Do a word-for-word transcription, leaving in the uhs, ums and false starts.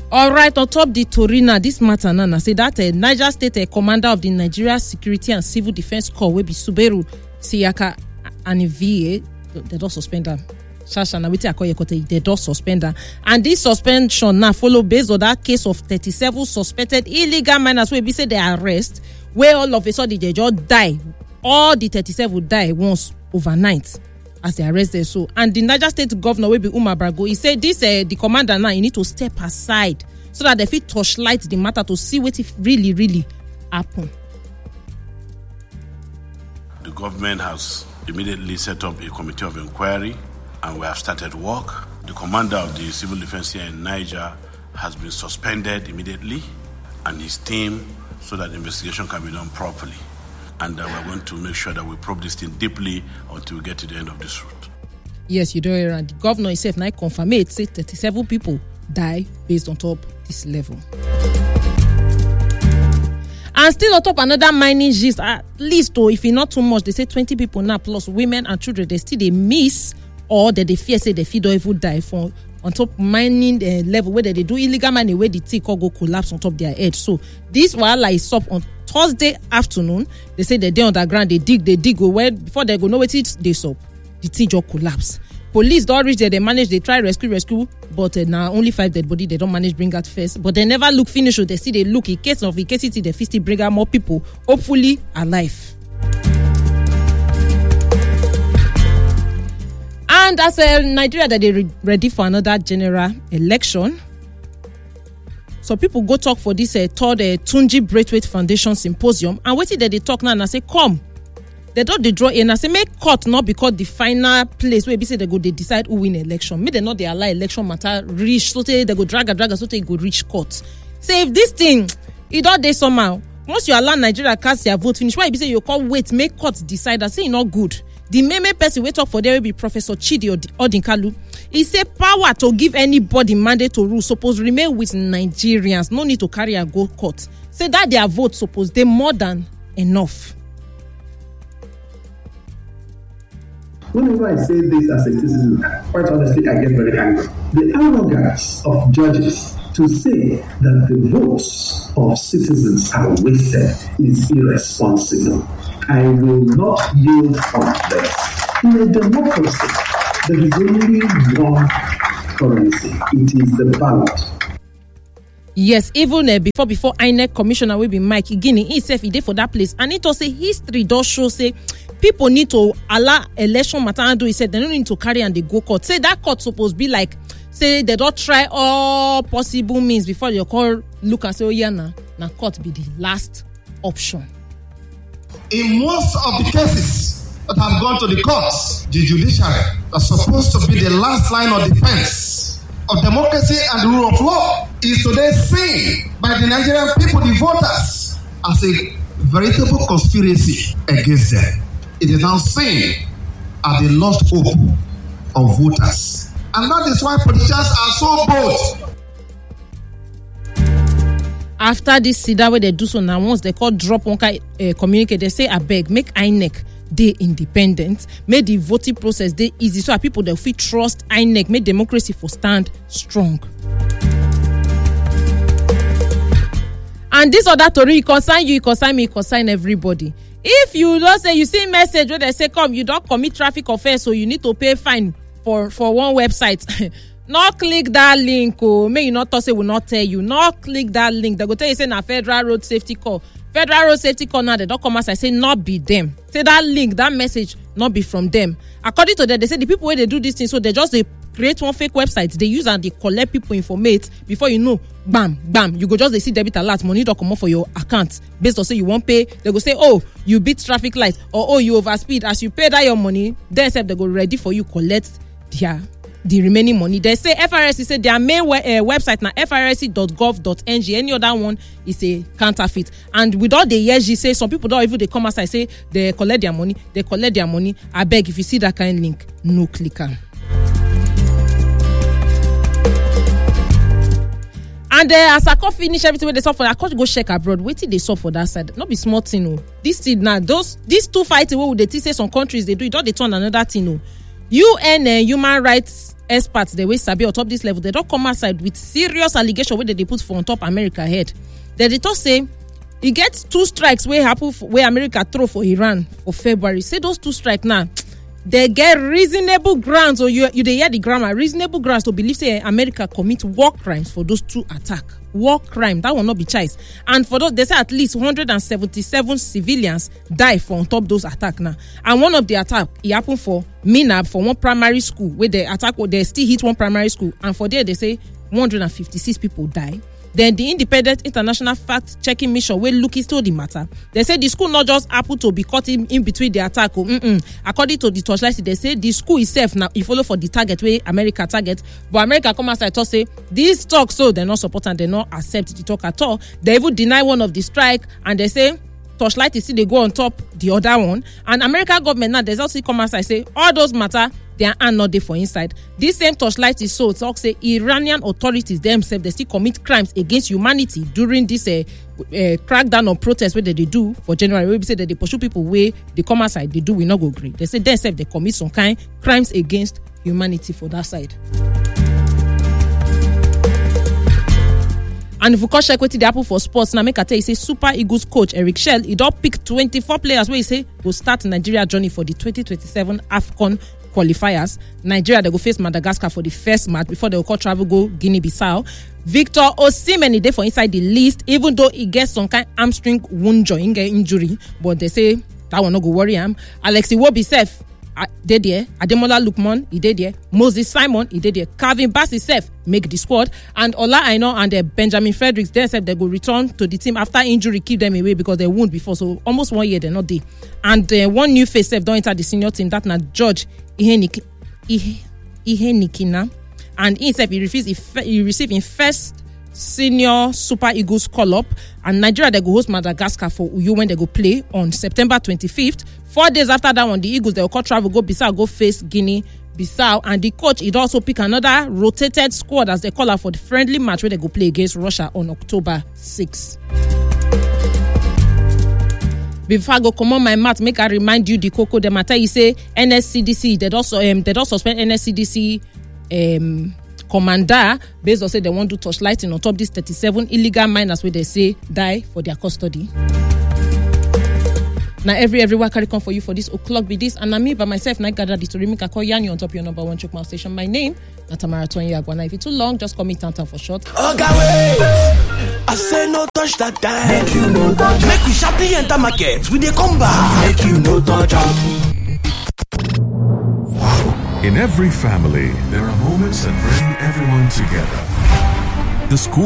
All right, on top the Torina, this matter now say that uh, Niger State uh, commander of the Nigeria Security and Civil Defense Corps will be Suberu Siyaka Aniviye. They don't suspend her. Shasha na witi akoye kote they don't suspend her. And this suspension now follow based on that case of thirty-seven suspected illegal miners where we say they arrest, where all of a sudden they just die. All the thirty-seven die once overnight as they arrest them. So, and the Niger State governor will be Umar Brago. He said this uh, the commander now you need to step aside so that they fit torchlight the matter to see what if really really happen. The government has immediately set up a committee of inquiry and we have started work. The commander of the civil defense here in Niger has been suspended immediately and his team so that the investigation can be done properly. And uh, we're going to make sure that we probe this thing deeply until we get to the end of this route. Yes, you do it. And the governor himself now confirmed it, say thirty-seven people die based on top this level. And still on top another mining gist, at least though, if it's not too much, they say twenty people now plus women and children, they still they miss or that they fear say they feed or even die for on top mining uh, level where they, they do illegal mining where the tea go collapse on top their head. So this while is up on Thursday afternoon. They say they're underground, they dig, they dig where before they go know what it they stop. The tea just collapse. Police don't reach there, they manage, they try rescue, rescue, but uh, now only five dead body, they don't manage bring out first. But they never look finish, so they see they look in case of in case it they still bring out more people, hopefully alive. And as uh, Nigeria that they re- ready for another general election, so people go talk for this uh, third uh, Tunji Braithwaite Foundation Symposium, and what did they talk now and I say come. They don't they draw in and say make court not because the final place where they say they go they decide who win election. Maybe they not they allow election matter reach so they go drag a drag so they go reach court. Say if this thing it don't they somehow once you allow Nigeria cast their vote finish, why you say you can't wait make court decide that say it's not good. The main person we talk for there will be Professor Chidi Odinkalu. He say power to give anybody mandate to rule supposed remain with Nigerians. No need to carry and go court. Say that their vote supposed they more than enough. Whenever I say this as a citizen, quite honestly, I get very angry. The arrogance of judges to say that the votes of citizens are wasted is irresponsible. I will not yield on this. In a democracy, there is only one currency. It is the ballot. Yes, even uh, before before I N E C commissioner will be Mike Igini himself he did for that place, and it also history does show say people need to allow election matter and do. He said they don't need to carry and they go court. Say that court supposed to be like say they don't try all possible means before they call look and say oh yeah now now court be the last option. In most of the cases that have gone to the courts, the judiciary are supposed to be the last line of defense of democracy and the rule of law is today seen by the Nigerian people, the voters, as a veritable conspiracy against them. It is now seen as the lost hope of voters. And that is why politicians are so bold. After this SIDA where they do so now, once they call drop one kind uh, communicate, they say I beg, make I N E C they independent, make the voting process they easy so that people they feel trust I N E C, make democracy for stand strong. And this other story concern you, concern me, concern everybody. If you don't say you see message where they say come, you don't commit traffic offense, so you need to pay fine for for one website. Not click that link, oh, may you not say will not tell you. Not click that link. They go tell you say na Federal Road Safety Corps. Federal Road Safety Corps now they don't come as I say not be them. Say that link, that message not be from them. According to them, they say the people where they do this thing, so they just they create one fake website. They use and they collect people informate before you know, bam, bam. You go just they see debit alert, money don't come up for your account. Based on say you won't pay, they go say, oh, you beat traffic light or oh you overspeed. As you pay that your money, then they go ready for you collect their the remaining money. They say F R S C say their main we- uh, website now f r s c dot gov dot n g. Any other one is a counterfeit. And with all the years you say some people don't even they come outside say they collect their money, they collect their money. I beg if you see that kind of link, no clicker. And uh, as I can finish everything where they saw for that, I can't go check abroad. Wait till they saw for that side. Not be small thing, no. This thing now, those these two fighting where they say some countries they do it, don't they turn another thing, no. U N uh, Human Rights experts they wey sabi on top this level, they don't come outside with serious allegation where they put for on top America head. They they talk say e get two strikes wey happen for, where America throw for Iran for February. Say those two strikes now, they get reasonable grounds, or you you dey hear the grammar, reasonable grounds to believe say America commit war crimes for those two attacks. War crime, that will not be choice. And for those, they say at least one hundred seventy-seven civilians die for on top those attacks now. And one of the attack, it happened for Minab, for one primary school, where the attack, they still hit one primary school. And for there, they say one hundred fifty-six people die. Then the independent international fact-checking mission will look into the matter. They say the school not just happen to be caught in, in between the attack. Oh, mm-mm. According to the Torchlight, they say the school itself now it follow for the target where America target, but America come outside to say this talk so they not support and they not accept the talk at all. They even deny one of the strike and they say Torchlight is see they go on top the other one. And American government now there's also come outside say all those matter. They are not there for inside. This same Torchlight is so talk say Iranian authorities themselves they still commit crimes against humanity during this uh, uh, crackdown on protests where they, they do for January. We say that they pursue people where they come outside they do we not go agree. They say themselves they commit some kind crimes against humanity for that side. And if we call check wetin dey happen for sports now, make I tell you say Super Eagles coach Eric Shell he don pick twenty-four players where he say go start Nigeria journey for the twenty twenty-seven AFCON qualifiers. Nigeria they go face Madagascar for the first match before they will call travel go Guinea-Bissau. Victor Osimhen is there for inside the list, even though he gets some kind hamstring wound or injury, but they say that will not go worry him. Alexi Iwobi sef dey there, Ademola Lookman he dey there, Moses Simon he dey there, Calvin Bassey sef make the squad, and Ola Aina and uh, Benjamin Fredericks they sef they go return to the team after injury keep them away because they wound before, so almost one year they're not there. And uh, one new face sef don't enter the senior team, that na George Ihenik, Ihe, Ihenikina, and he said he refused he received in first senior Super Eagles call up, and Nigeria they go host Madagascar for Uyo when they go play on September twenty-fifth. Four days after that one, the Eagles they will call travel go Bissau go face Guinea Bissau, and the coach he'd also pick another rotated squad as they call out for the friendly match where they go play against Russia on October sixth. Before I go come on my mat, make I remind you the cocoa the matter you say N S C D C they also um they don't suspend N S C D C um commander based on say they want to touch lighting on top these thirty-seven illegal miners where they say die for their custody. Now every everywhere carry come for you for this o'clock be this, and I me by myself now gather the story make I call you on top your number one choke mouth station. My name na Tamara Tony Agwana. If it's too long, just call me Tantan for short. Okay, wait. I say no touch that time. Make you no touch. Make we sharply enter market. We dey come back. Make you no touch. In every family, there are moments that bring everyone together. The school